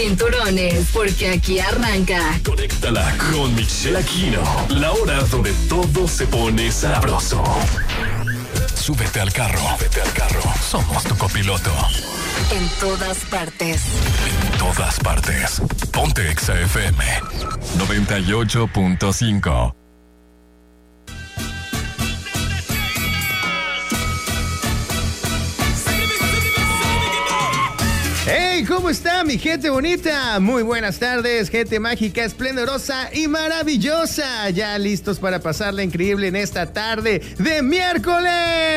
Cinturones, porque aquí arranca. Conéctala con Michelle Aquino. La hora donde todo se pone sabroso. Súbete al carro. Somos tu copiloto. En todas partes. En todas partes. Ponte Exa FM 98.5. ¡Hey! ¿Cómo está mi gente bonita? Muy buenas tardes, gente mágica, esplendorosa y maravillosa. Ya listos para pasarla increíble en esta tarde de miércoles.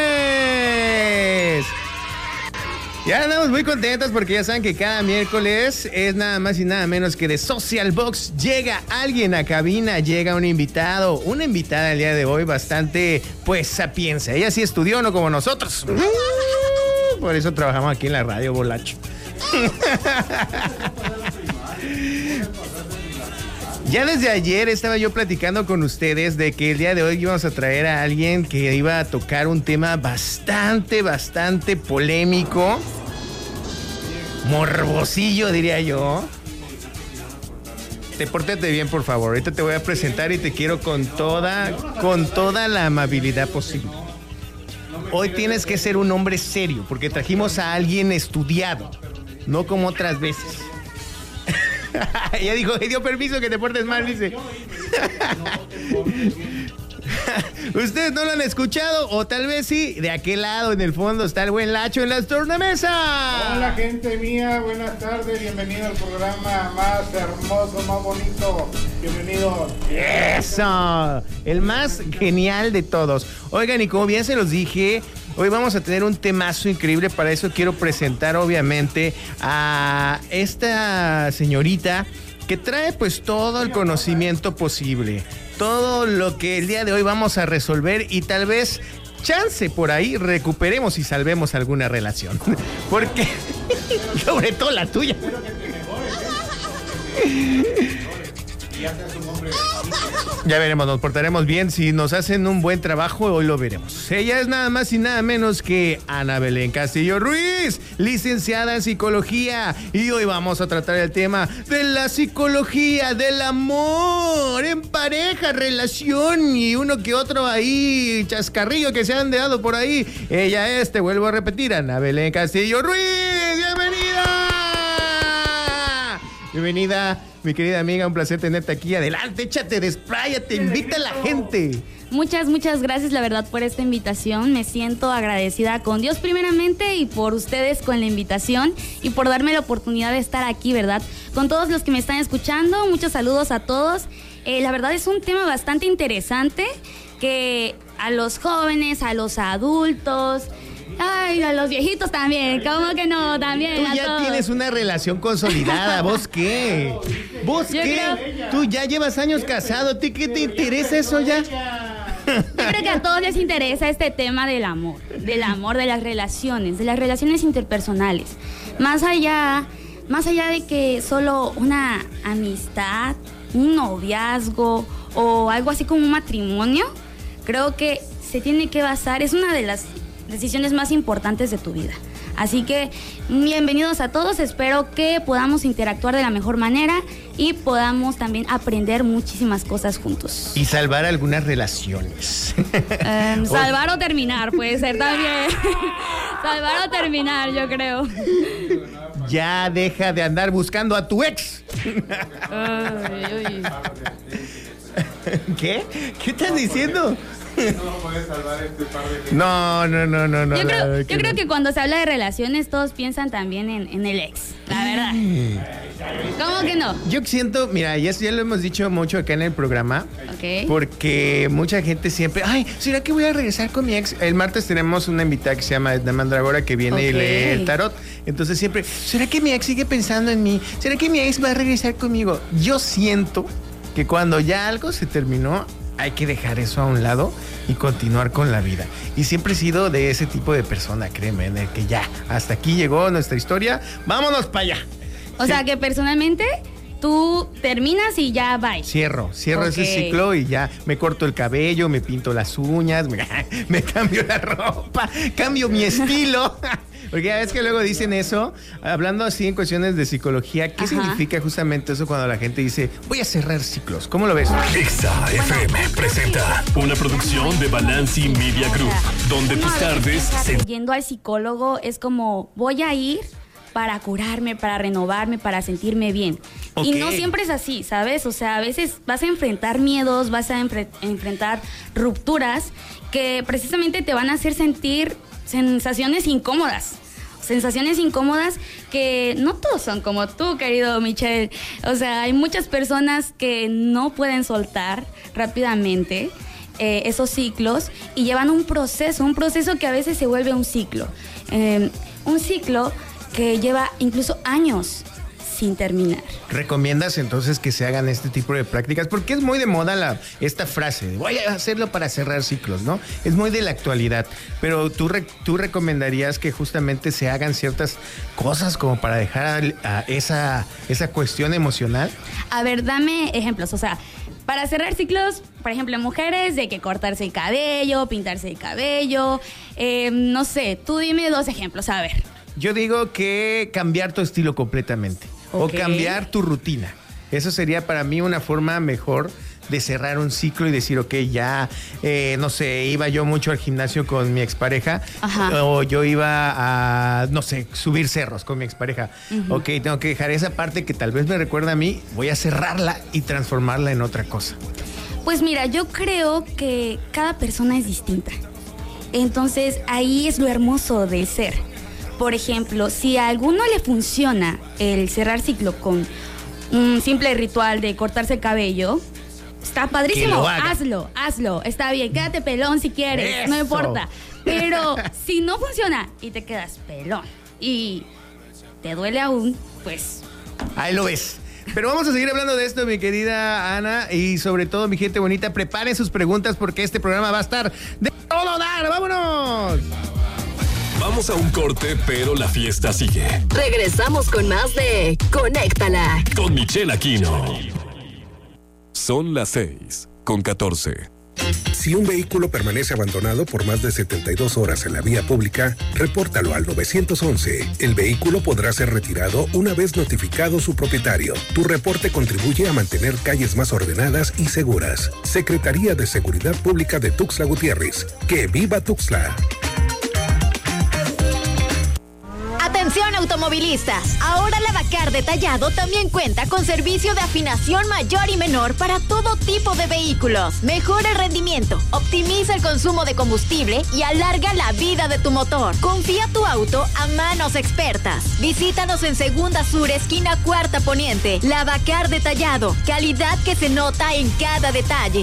Ya andamos muy contentos porque ya saben que cada miércoles es nada más y nada menos que de Social Box. Llega alguien a cabina, llega un invitado, una invitada el día de hoy bastante, pues, sapienza. Ella sí estudió, no como nosotros. Por eso trabajamos aquí en la radio, bolacho. Ya desde ayer estaba yo platicando con ustedes de que el día de hoy íbamos a traer a alguien que iba a tocar un tema bastante polémico, morbosillo diría yo. Pórtate bien, por favor. Ahorita te voy a presentar y te quiero con toda la amabilidad posible. Hoy tienes que ser un hombre serio porque trajimos a alguien estudiado, no como otras veces. Ella dijo, dio permiso que te portes mal, dice. ¿Ustedes no lo han escuchado? O tal vez sí. De aquel lado, en el fondo, está el buen Lacho en las tornamesas. Hola, gente mía. Buenas tardes. Bienvenido al programa más hermoso, más bonito. Bienvenido. ¡Eso! El más genial de todos. Oigan, y como bien se los dije, hoy vamos a tener un temazo increíble. Para eso quiero presentar, obviamente, a esta señorita que trae pues todo el conocimiento posible, todo lo que el día de hoy vamos a resolver y tal vez, chance por ahí, recuperemos y salvemos alguna relación. Porque, sobre todo la tuya. Ya veremos, nos portaremos bien. Si nos hacen un buen trabajo, hoy lo veremos. Ella es nada más y nada menos que Ana Belén Castillo Ruiz, licenciada en psicología. Y hoy vamos a tratar el tema de la psicología, del amor, en pareja, relación y uno que otro ahí, chascarrillo que se han dado por ahí. Ella es, te vuelvo a repetir, Ana Belén Castillo Ruiz. ¡Bienvenida! Bienvenida, mi querida amiga, un placer tenerte aquí. Adelante, échate, despláyate, invita a la gente. Muchas gracias, la verdad, por esta invitación. Me siento agradecida con Dios primeramente y por ustedes con la invitación y por darme la oportunidad de estar aquí, ¿verdad? Con todos los que me están escuchando, muchos saludos a todos. La verdad es un tema bastante interesante que a los jóvenes, a los adultos... Ay, a los viejitos también, ¿cómo que no? También. Tú ya tienes una relación consolidada, ¿vos qué? ¿Vos Yo qué? creo... Tú ya llevas años casado, ¿a ti qué te interesa eso ya? Yo creo que a todos les interesa este tema del amor, de las relaciones interpersonales. Más allá de que solo una amistad, un noviazgo o algo así como un matrimonio, creo que se tiene que basar, es una de las decisiones más importantes de tu vida. Así que bienvenidos a todos, espero que podamos interactuar de la mejor manera y podamos también aprender muchísimas cosas juntos. Y salvar algunas relaciones. Salvar o terminar, puede ser también. Salvar o terminar, yo creo. Ya deja de andar buscando a tu ex. Ay. ¿Qué? ¿Qué estás diciendo? No puedes salvar este par de gente. No. Yo creo que cuando se habla de relaciones todos piensan también en el ex, la verdad. ¿Cómo que no? Yo siento, mira, ya lo hemos dicho mucho acá en el programa. Ok. Porque mucha gente siempre, ay, ¿será que voy a regresar con mi ex? El martes tenemos una invitada que se llama Edna Mandragora que viene y lee el tarot. Entonces siempre, ¿será que mi ex sigue pensando en mí? ¿Será que mi ex va a regresar conmigo? Yo siento que cuando ya algo se terminó, hay que dejar eso a un lado y continuar con la vida. Y siempre he sido de ese tipo de persona, créeme, de que ya, hasta aquí llegó nuestra historia, vámonos para allá. O sea que personalmente tú terminas y ya bye. Cierro Ok. ese ciclo y ya me corto el cabello, me pinto las uñas, me cambio la ropa, cambio mi estilo. Porque ya ves que luego dicen eso, hablando así en cuestiones de psicología, ¿qué significa justamente eso cuando la gente dice, voy a cerrar ciclos? ¿Cómo lo ves? Exa FM presenta una producción de Balanci Media Group, donde tus tardes se... Yendo al psicólogo es como, voy a ir para curarme, para renovarme, para sentirme bien. Ok. Y no siempre es así, ¿sabes? O sea, a veces vas a enfrentar miedos, vas a enfrentar rupturas que precisamente te van a hacer sentir sensaciones incómodas. Sensaciones incómodas que no todos son como tú, querido Michelle. O sea, hay muchas personas que no pueden soltar rápidamente esos ciclos y llevan un proceso que a veces se vuelve un ciclo. Un ciclo que lleva incluso años sin terminar. ¿Recomiendas entonces que se hagan este tipo de prácticas? Porque es muy de moda esta frase, de, voy a hacerlo para cerrar ciclos, ¿no? Es muy de la actualidad, pero ¿tú recomendarías que justamente se hagan ciertas cosas como para dejar a esa cuestión emocional? A ver, dame ejemplos, o sea, para cerrar ciclos, por ejemplo, mujeres, de que cortarse el cabello, pintarse el cabello, no sé, tú dime 2 ejemplos, a ver. Yo digo que cambiar tu estilo completamente. Ok. O cambiar tu rutina. Eso sería para mí una forma mejor de cerrar un ciclo y decir, ok, ya, no sé, iba yo mucho al gimnasio con mi expareja. Ajá. O yo iba a, no sé, subir cerros con mi expareja. Uh-huh. Ok, tengo que dejar esa parte que tal vez me recuerda a mí, voy a cerrarla y transformarla en otra cosa. Pues mira, yo creo que cada persona es distinta. Entonces, ahí es lo hermoso del ser. Por ejemplo, si a alguno le funciona el cerrar ciclo con un simple ritual de cortarse el cabello, está padrísimo. Que lo haga. Hazlo. Está bien, quédate pelón si quieres, Eso. no importa. Pero si no funciona y te quedas pelón y te duele aún, pues... Ahí lo ves. Pero vamos a seguir hablando de esto, mi querida Ana, y sobre todo, mi gente bonita, preparen sus preguntas porque este programa va a estar de todo dar. ¡Vámonos! Vamos a un corte, pero la fiesta sigue. Regresamos con más de Conéctala. Con Michelle Aquino. Son las 6:14. Si un vehículo permanece abandonado por más de 72 horas en la vía pública, repórtalo al 911. El vehículo podrá ser retirado una vez notificado su propietario. Tu reporte contribuye a mantener calles más ordenadas y seguras. Secretaría de Seguridad Pública de Tuxtla Gutiérrez. ¡Que viva Tuxtla! Atención automovilistas, ahora la Bacar Detallado también cuenta con servicio de afinación mayor y menor para todo tipo de vehículos. Mejora el rendimiento, optimiza el consumo de combustible y alarga la vida de tu motor. Confía tu auto a manos expertas. Visítanos en Segunda Sur, esquina Cuarta Poniente. La Bacar Detallado, calidad que se nota en cada detalle.